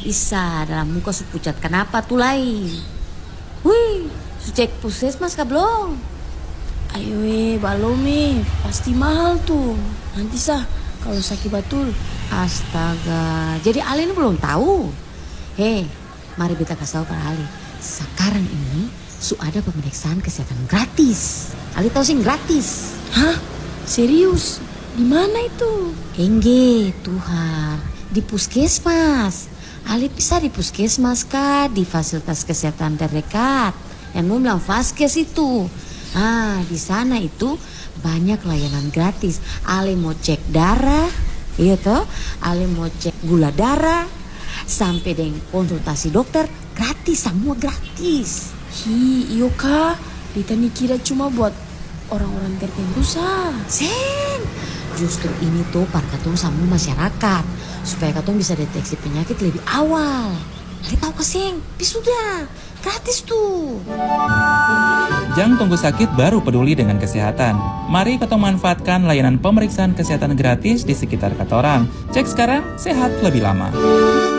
Isa dalam muka su pucat kenapa tuh lain? Wih, su cek puskesmas kah belum? Ayo balom pasti mahal tuh. Nanti kalau sakit batul. Astaga, jadi Ali ini belum tahu. Hei, mari kita kasih tahu para Ali. Sekarang ini su ada pemeriksaan kesehatan gratis. Ali tahu sih gratis. Hah? Serius? Di mana itu? Engge, Tuhan, di puskesmas. Ali bisa di puskesmas kah, di fasilitas kesehatan terdekat. Yang mau bilang Vaskes itu. Di sana itu banyak layanan gratis. Ali mau cek darah, iya toh. Ali mau cek gula darah, sampai dengan konsultasi dokter gratis, semua gratis. Iyo kak, Rita nih kira cuma buat orang-orang tertentu Sen, justru ini tuh par katong sama masyarakat supaya katong bisa deteksi penyakit lebih awal. Ali tahu kesing, sudah gratis tuh. Jangan tunggu sakit baru peduli dengan kesehatan. Mari katong manfaatkan layanan pemeriksaan kesehatan gratis di sekitar katorang. Cek sekarang, sehat lebih lama.